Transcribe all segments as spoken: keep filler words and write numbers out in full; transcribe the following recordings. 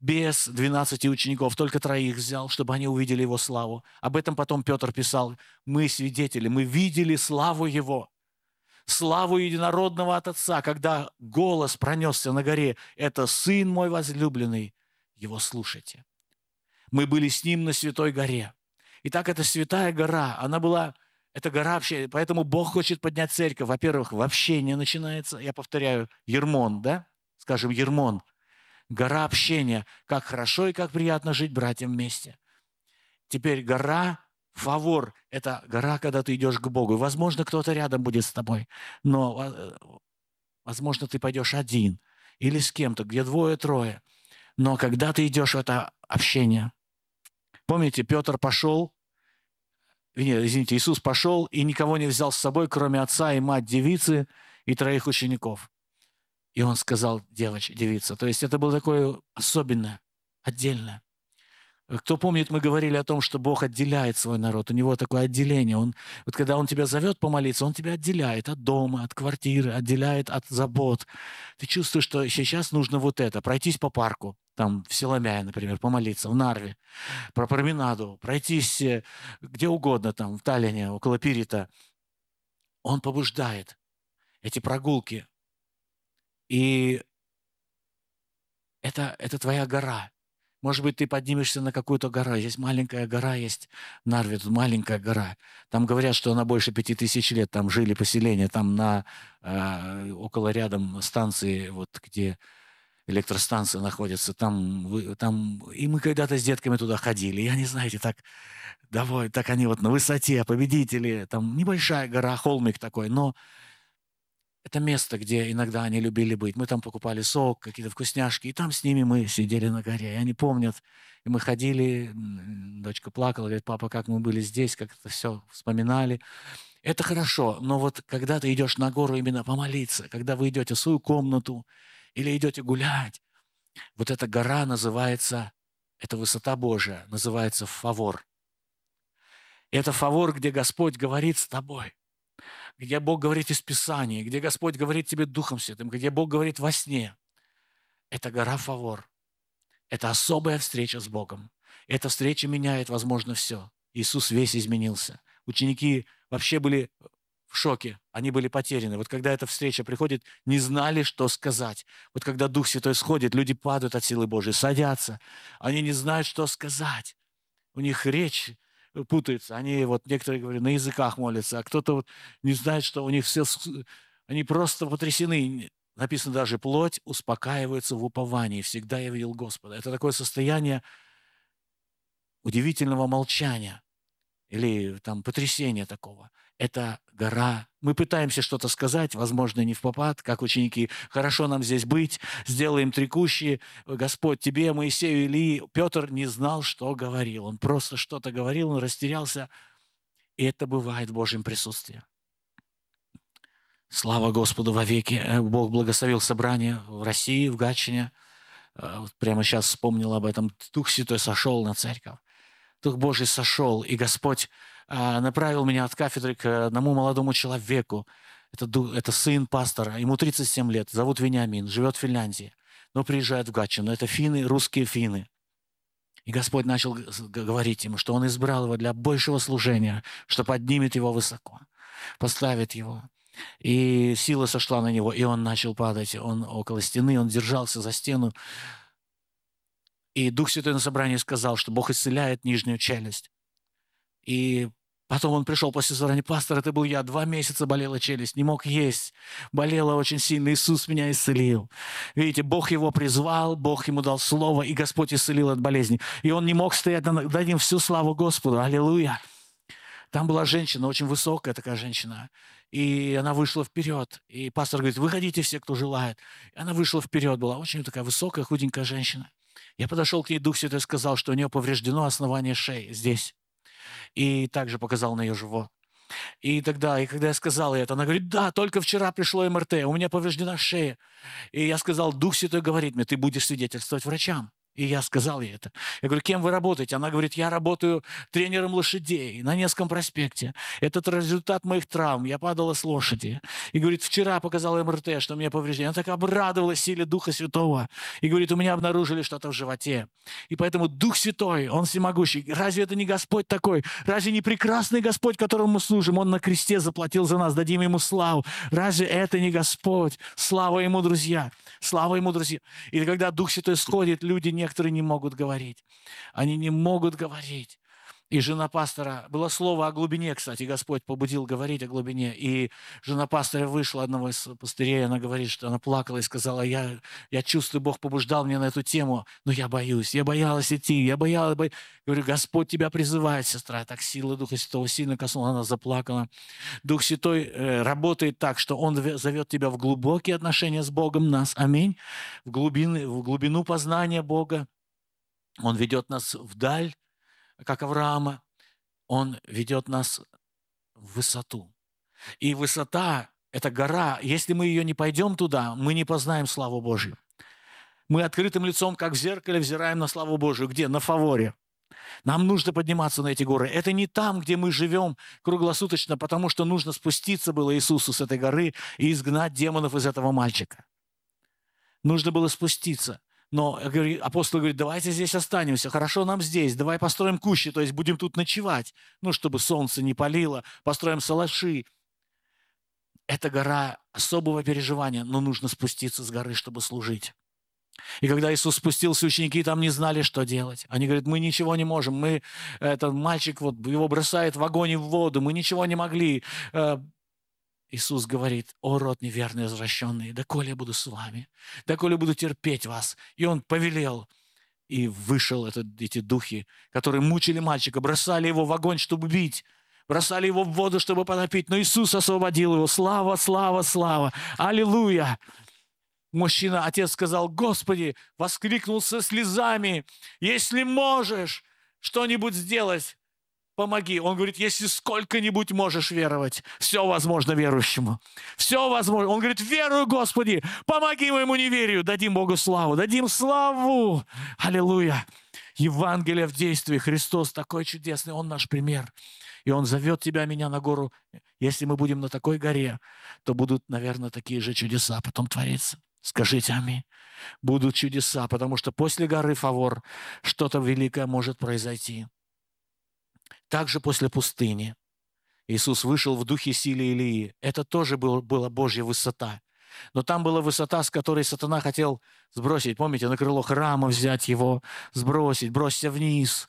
без двенадцати учеников, только троих взял, чтобы они увидели его славу. Об этом потом Петр писал: мы свидетели, мы видели славу его, славу единородного от Отца, когда голос пронесся на горе: это Сын мой возлюбленный, его слушайте. Мы были с ним на Святой горе. Итак, эта Святая гора, она была, это гора общения, поэтому Бог хочет поднять церковь. Во-первых, в общении начинается, я повторяю, Ермон, да? Скажем, Ермон. Гора общения. Как хорошо и как приятно жить братьям вместе. Теперь гора Фавор – это гора, когда ты идешь к Богу. Возможно, кто-то рядом будет с тобой, но, возможно, ты пойдешь один или с кем-то, где двое-трое. Но когда ты идешь в это общение, помните, Петр пошел, нет, извините, Иисус пошел и никого не взял с собой, кроме отца и мать девицы и троих учеников. И он сказал: девочка, девица. То есть это было такое особенное, отдельное. Кто помнит, мы говорили о том, что Бог отделяет свой народ. У него такое отделение. Он, вот когда Он тебя зовет помолиться, Он тебя отделяет от дома, от квартиры, отделяет от забот. Ты чувствуешь, что сейчас нужно вот это, пройтись по парку, там в Силомяе, например, помолиться, в Нарве, про променаду, пройтись где угодно, там в Таллине, около Пирита. Он побуждает эти прогулки. И это, это твоя гора. Может быть, ты поднимешься на какую-то гору. Здесь маленькая гора есть, в Нарве, тут маленькая гора. Там говорят, что она больше пяти тысяч лет, там жили поселения, там на, э, около рядом станции, вот где электростанция находится, там, там, и мы когда-то с детками туда ходили, и они, знаете, так, давай, так они вот на высоте, победители, там небольшая гора, холмик такой, но это место, где иногда они любили быть. Мы там покупали сок, какие-то вкусняшки, и там с ними мы сидели на горе. И они помнят. И мы ходили, дочка плакала, говорит: папа, как мы были здесь, как это все вспоминали. Это хорошо, но вот когда ты идешь на гору именно помолиться, когда вы идете в свою комнату или идете гулять, вот эта гора называется, это высота Божия, называется Фавор. И это Фавор, где Господь говорит с тобой, где Бог говорит из Писания, где Господь говорит тебе Духом Святым, где Бог говорит во сне. Это гора Фавор. Это особая встреча с Богом. Эта встреча меняет, возможно, все. Иисус весь изменился. Ученики вообще были в шоке, они были потеряны. Вот когда эта встреча приходит, не знали, что сказать. Вот когда Дух Святой сходит, люди падают от силы Божией, садятся. Они не знают, что сказать. У них речь путается. Они, вот некоторые говорят, на языках молятся, а кто-то вот не знает, что у них все... Они просто потрясены. Написано даже: плоть успокаивается в уповании. Всегда я видел Господа. Это такое состояние удивительного молчания или там потрясения такого. Это гора. Мы пытаемся что-то сказать, возможно, не впопад, как ученики. Хорошо нам здесь быть, сделаем три кущи. Господь, тебе, Моисею, Илии. Петр не знал, что говорил. Он просто что-то говорил, он растерялся. И это бывает в Божьем присутствии. Слава Господу вовеки. Бог благословил собрание в России, в Гатчине. Прямо сейчас вспомнил об этом. Дух Святой сошел на церковь. Дух Божий сошел, и Господь а, направил меня от кафедры к одному молодому человеку. Это, это сын пастора, ему тридцать семь лет, зовут Вениамин, живет в Финляндии, но приезжает в Гатчину. Это финны, русские финны. И Господь начал говорить ему, что Он избрал его для большего служения, что поднимет его высоко, поставит его. И сила сошла на него, и он начал падать. Он около стены, он держался за стену. И Дух Святой на собрании сказал, что Бог исцеляет нижнюю челюсть. И потом он пришел после собрания: пастор, это был я, два месяца болела челюсть, не мог есть, болела очень сильно, Иисус меня исцелил. Видите, Бог его призвал, Бог ему дал слово, и Господь исцелил от болезни. И он не мог стоять, дадим всю славу Господу, аллилуйя. Там была женщина, очень высокая такая женщина, и она вышла вперед. И пастор говорит: выходите все, кто желает. И она вышла вперед, была очень такая высокая, худенькая женщина. Я подошел к ней, Дух Святой сказал, что у нее повреждено основание шеи здесь. И также показал на ее живот. И тогда, и когда я сказал ей это, она говорит: да, только вчера пришло эм эр тэ, у меня повреждена шея. И я сказал: Дух Святой говорит мне: ты будешь свидетельствовать врачам. И я сказал ей это. Я говорю, кем вы работаете? Она говорит, я работаю тренером лошадей на Невском проспекте. Это результат моих травм. Я падала с лошади. И говорит, вчера показала эм эр тэ, что у меня повреждение. Она так обрадовалась силе Духа Святого. И говорит, у меня обнаружили что-то в животе. И поэтому Дух Святой, Он всемогущий. Разве это не Господь такой? Разве не прекрасный Господь, которому мы служим? Он на кресте заплатил за нас. Дадим Ему славу. Разве это не Господь? Слава Ему, друзья. Слава Ему, друзья. И когда Дух Святой сходит, люди некоторые не могут говорить. Они не могут говорить. И жена пастора, было слово о глубине, кстати, Господь побудил говорить о глубине. И жена пастора вышла, одного из пастырей, она говорит, что она плакала и сказала, я, я чувствую, Бог побуждал меня на эту тему, но я боюсь, я боялась идти, я боялась. Бо... Говорю, Господь тебя призывает, сестра. Так сила Духа Святого сильно коснула, она заплакала. Дух Святой э, работает так, что Он зовет тебя в глубокие отношения с Богом, нас, аминь, в глубину, в глубину познания Бога. Он ведет нас вдаль, как Авраама, Он ведет нас в высоту. И высота – это гора. Если мы ее не пойдем туда, мы не познаем славу Божью. Мы открытым лицом, как в зеркале, взираем на славу Божию. Где? На фаворе. Нам нужно подниматься на эти горы. Это не там, где мы живем круглосуточно, потому что нужно спуститься было Иисусу с этой горы и изгнать демонов из этого мальчика. Нужно было спуститься. Но апостол говорит, давайте здесь останемся, хорошо нам здесь, давай построим кущи, то есть будем тут ночевать, ну, чтобы солнце не палило, построим салаши. Это гора особого переживания, но нужно спуститься с горы, чтобы служить. И когда Иисус спустился, ученики там не знали, что делать. Они говорят, мы ничего не можем, мы, этот мальчик, вот, его бросает в огонь и в воду, мы ничего не могли. Иисус говорит, о, род неверный, извращенный, доколе я буду с вами, доколе буду терпеть вас. И Он повелел, и вышел этот, эти духи, которые мучили мальчика, бросали его в огонь, чтобы убить, бросали его в воду, чтобы потопить. Но Иисус освободил его. Слава, слава, слава! Аллилуйя! Мужчина, отец сказал, Господи, воскликнул со слезами, если можешь что-нибудь сделать, помоги. Он говорит, если сколько-нибудь можешь веровать, все возможно верующему. Все возможно. Он говорит, верую, Господи, помоги моему неверию. Дадим Богу славу, дадим славу. Аллилуйя. Евангелие в действии. Христос такой чудесный, Он наш пример. И Он зовет тебя, меня на гору. Если мы будем на такой горе, то будут, наверное, такие же чудеса потом твориться. Скажите аминь. Будут чудеса, потому что после горы Фавор что-то великое может произойти. Также после пустыни Иисус вышел в духе силы Илии. Это тоже был, была Божья высота. Но там была высота, с которой сатана хотел сбросить. Помните, на крыло храма взять его, сбросить, бросься вниз.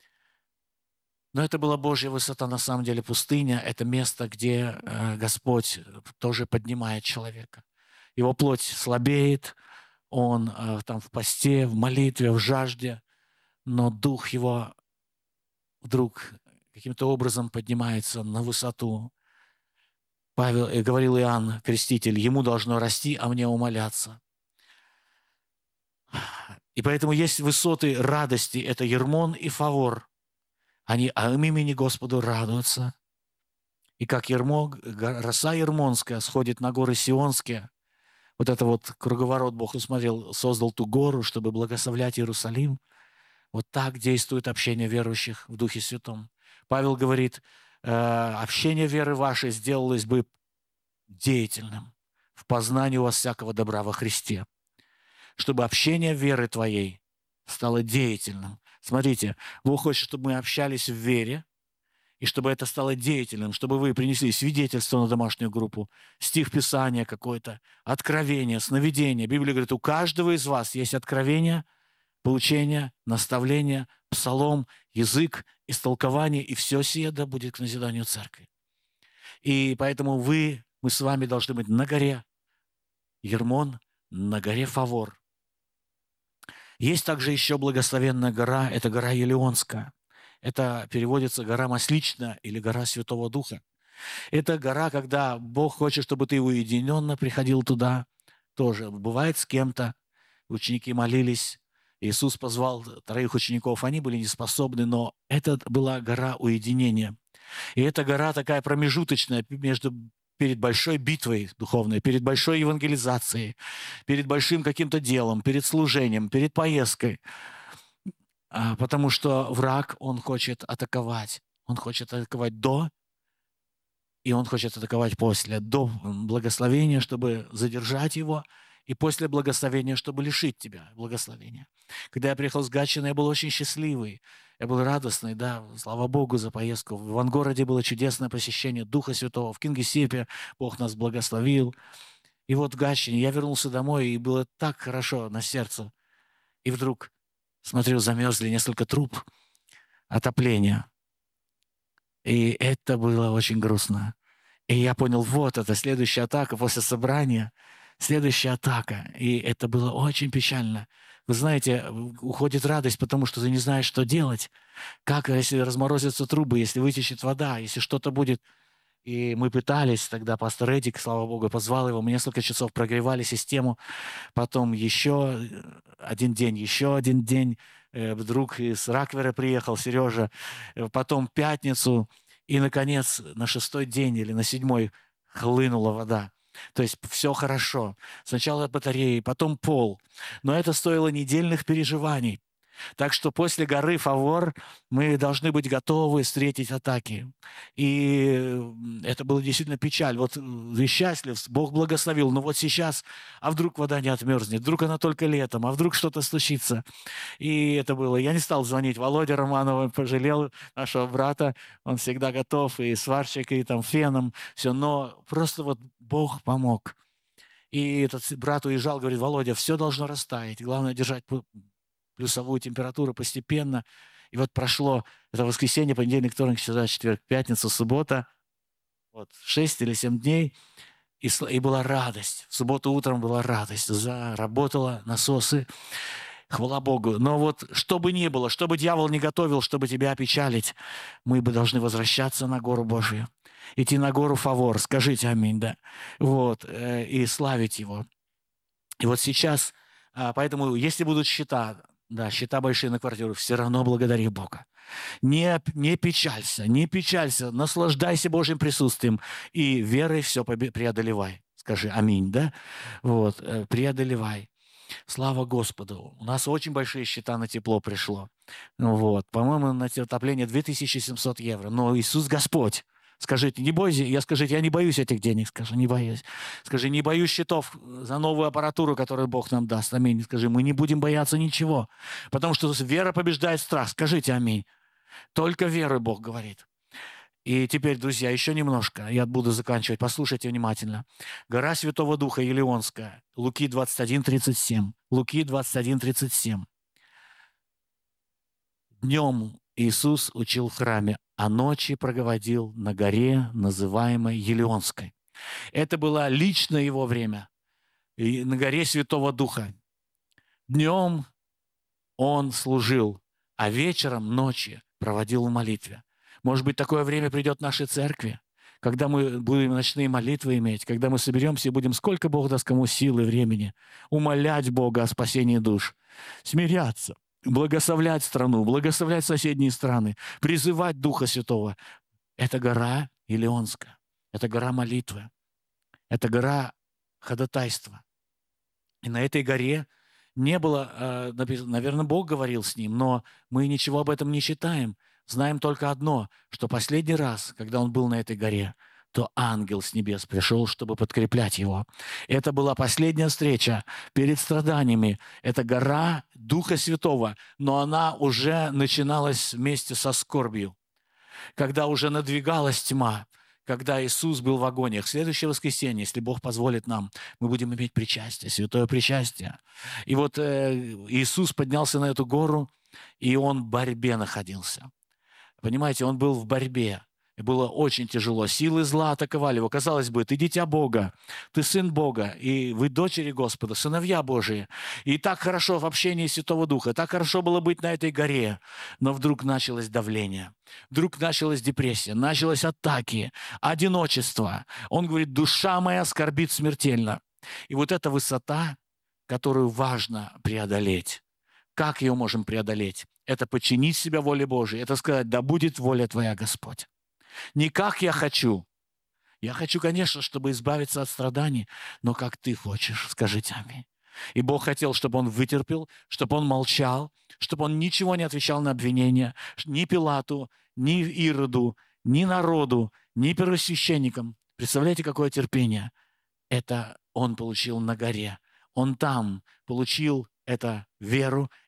Но это была Божья высота. На самом деле пустыня – это место, где э, Господь тоже поднимает человека. Его плоть слабеет, он э, там в посте, в молитве, в жажде, но дух его вдруг каким-то образом поднимается на высоту. Павел, э, говорил Иоанн Креститель, ему должно расти, а мне умоляться. И поэтому есть высоты радости, это Ермон и Фавор. Они о имени Господу радуются. И как Ермо, роса Ермонская сходит на горы Сионские, вот это вот круговорот Бог усмотрел, создал ту гору, чтобы благословлять Иерусалим. Вот так действует общение верующих в Духе Святом. Павел говорит, э, общение веры вашей сделалось бы деятельным в познании у вас всякого добра во Христе. Чтобы общение веры твоей стало деятельным. Смотрите, Бог хочет, чтобы мы общались в вере, и чтобы это стало деятельным, чтобы вы принесли свидетельство на домашнюю группу, стих Писания какой-то, откровение, сновидение. Библия говорит, у каждого из вас есть откровение, поучение, наставление, псалом, язык, истолкование, и все сие да будет к назиданию церкви. И поэтому вы, мы с вами должны быть на горе Ермон, на горе Фавор. Есть также еще благословенная гора, это гора Елеонская. Это переводится гора Масличная или гора Святого Духа. Это гора, когда Бог хочет, чтобы ты уединенно приходил туда. Тоже бывает с кем-то. Ученики молились. Иисус позвал троих учеников. Они были неспособны, но это была гора уединения. И эта гора такая промежуточная между перед большой битвой духовной, перед большой евангелизацией, перед большим каким-то делом, перед служением, перед поездкой. А, потому что враг, он хочет атаковать. Он хочет атаковать до, и он хочет атаковать после. До благословения, чтобы задержать его, и после благословения, чтобы лишить тебя благословения. Когда я приехал с Гатчины, я был очень счастливый. Я был радостный, да, слава Богу за поездку. В Ивангороде было чудесное посещение Духа Святого. В Кингисеппе Бог нас благословил. И вот в Гатчине я вернулся домой, и было так хорошо на сердце. И вдруг, смотрю, замерзли несколько труб отопления. И это было очень грустно. И я понял, вот это следующая атака после собрания. Следующая атака. И это было очень печально. Вы знаете, уходит радость, потому что ты не знаешь, что делать. Как, если разморозятся трубы, если вытечет вода, если что-то будет. И мы пытались тогда, пастор Эдик, слава Богу, позвал его, мы несколько часов прогревали систему, потом еще один день, еще один день, вдруг из Раквера приехал Сережа, потом в пятницу, и, наконец, на шестой день или на седьмой хлынула вода. То есть все хорошо. Сначала батареи, потом пол. Но это стоило недельных переживаний. Так что после горы Фавор мы должны быть готовы встретить атаки. И это было действительно печаль. Вот вы счастлив, Бог благословил, но вот сейчас, а вдруг вода не отмерзнет, вдруг она только летом, а вдруг что-то случится. И это было. Я не стал звонить Володе Романову, пожалел нашего брата, он всегда готов, и сварщик, и там феном, все. Но просто вот Бог помог. И этот брат уезжал, говорит, Володя, все должно растаять, главное держать плюсовую температуру постепенно. И вот прошло это воскресенье, понедельник, вторник, среда, четверг, пятница, суббота. Вот шесть или семь дней. И, и была радость. В субботу утром была радость. Заработала насосы. Хвала Богу. Но вот что бы ни было, что бы дьявол не готовил, чтобы тебя опечалить, мы бы должны возвращаться на гору Божию. Идти на гору Фавор. Скажите аминь, да. Вот. И славить его. И вот сейчас, поэтому, если будут счета, да, счета большие на квартиру, все равно благодари Бога. Не, не печалься, не печалься, наслаждайся Божьим присутствием и верой все преодолевай. Скажи аминь, да? Вот, преодолевай. Слава Господу. У нас очень большие счета на тепло пришло. Вот, по-моему, на отопление две тысячи семьсот евро. Но Иисус Господь. Скажите, не бойся, я скажите, я не боюсь этих денег, скажи, не боюсь. Скажи, не боюсь счетов за новую аппаратуру, которую Бог нам даст. Аминь. Скажи, мы не будем бояться ничего, потому что вера побеждает страх. Скажите аминь. Только верой Бог говорит. И теперь, друзья, еще немножко, я буду заканчивать, послушайте внимательно. Гора Святого Духа Елеонская, Луки двадцать один тридцать семь. Луки двадцать один тридцать семь. Днем Иисус учил в храме, а ночи проводил на горе, называемой Елеонской. Это было личное его время, и на горе Святого Духа. Днем он служил, а вечером, ночи проводил в молитве. Может быть, такое время придет в нашей церкви, когда мы будем ночные молитвы иметь, когда мы соберемся и будем, сколько Бог даст кому силы и времени, умолять Бога о спасении душ, смиряться, благословлять страну, благословлять соседние страны, призывать Духа Святого. Это гора Елеонская, это гора молитвы, это гора ходатайства. И на этой горе не было, наверное, Бог говорил с ним, но мы ничего об этом не читаем. Знаем только одно, что последний раз, когда он был на этой горе, то ангел с небес пришел, чтобы подкреплять его. Это была последняя встреча перед страданиями. Это гора Духа Святого, но она уже начиналась вместе со скорбью, когда уже надвигалась тьма, когда Иисус был в агониях. В следующее воскресенье, если Бог позволит нам, мы будем иметь причастие, святое причастие. И вот э, Иисус поднялся на эту гору, и Он в борьбе находился. Понимаете, Он был в борьбе. И было очень тяжело. Силы зла атаковали его. Казалось бы, ты дитя Бога, ты сын Бога, и вы дочери Господа, сыновья Божии. И так хорошо в общении Святого Духа, так хорошо было быть на этой горе. Но вдруг началось давление, вдруг началась депрессия, началось атаки, одиночество. Он говорит, душа моя скорбит смертельно. И вот эта высота, которую важно преодолеть. Как ее можем преодолеть? Это подчинить себя воле Божией, это сказать, да будет воля Твоя, Господь. Не как я хочу, Я хочу, конечно, чтобы избавиться от страданий, но как ты хочешь, скажите аминь. И Бог хотел, чтобы он вытерпел, чтобы он молчал, чтобы он ничего не отвечал на обвинения ни Пилату, ни Ироду, ни народу, ни первосвященникам. Представляете, какое терпение? Это он получил на горе. Он там получил эту веру,